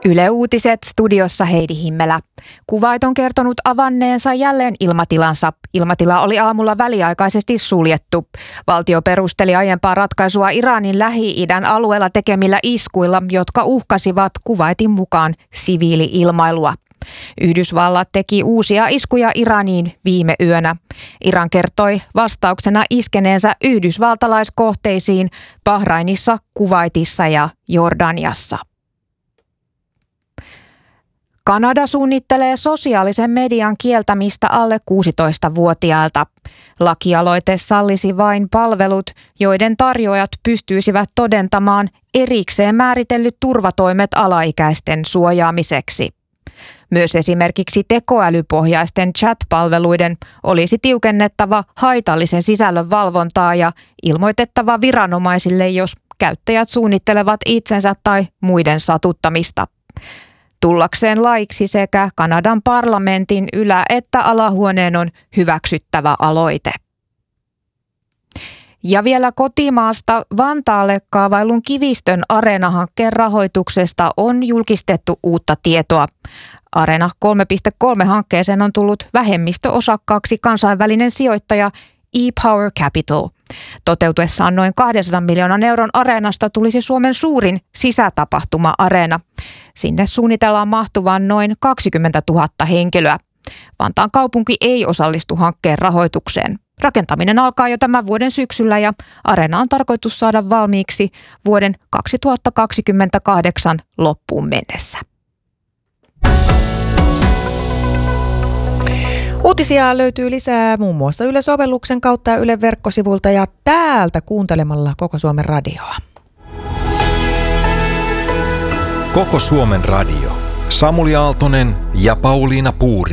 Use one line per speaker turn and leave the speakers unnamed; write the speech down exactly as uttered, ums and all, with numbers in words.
Yle Uutiset, studiossa Heidi Himmelä. Kuwait on kertonut avanneensa jälleen ilmatilansa. Ilmatila oli aamulla väliaikaisesti suljettu. Valtio perusteli aiempaa ratkaisua Iranin Lähi-idän alueella tekemillä iskuilla, jotka uhkasivat Kuwaitin mukaan siviili-ilmailua. Yhdysvallat teki uusia iskuja Iraniin viime yönä. Iran kertoi vastauksena iskeneensä yhdysvaltalaiskohteisiin Bahrainissa, Kuwaitissa ja Jordaniassa. Kanada suunnittelee sosiaalisen median kieltämistä alle kuusitoistavuotiailta. Lakialoite sallisi vain palvelut, joiden tarjoajat pystyisivät todentamaan erikseen määritellyt turvatoimet alaikäisten suojaamiseksi. Myös esimerkiksi tekoälypohjaisten chat-palveluiden olisi tiukennettava haitallisen sisällön valvontaa ja ilmoitettava viranomaisille, jos käyttäjät suunnittelevat itsensä tai muiden satuttamista. Tullakseen laiksi sekä Kanadan parlamentin ylä- että alahuoneen on hyväksyttävä aloite. Ja vielä kotimaasta Vantaalle kaavailun Kivistön Areena-hankkeen rahoituksesta on julkistettu uutta tietoa. Areena kolme piste kolme -hankkeeseen on tullut vähemmistöosakkaaksi kansainvälinen sijoittaja ePower Capital. Toteutuessaan noin kahdensadan miljoonan euron areenasta tulisi Suomen suurin sisätapahtuma-areena. Sinne suunnitellaan mahtuvan noin kaksikymmentätuhatta henkilöä. Vantaan kaupunki ei osallistu hankkeen rahoitukseen. Rakentaminen alkaa jo tämän vuoden syksyllä ja areena on tarkoitus saada valmiiksi vuoden kaksituhattakaksikymmentäkahdeksan loppuun mennessä.
Uutisia löytyy lisää muun muassa Yle-sovelluksen kautta ja Ylen verkkosivulta ja täältä kuuntelemalla Koko Suomen radioa.
Koko Suomen radio. Samuli Aaltonen ja Pauliina Puuri.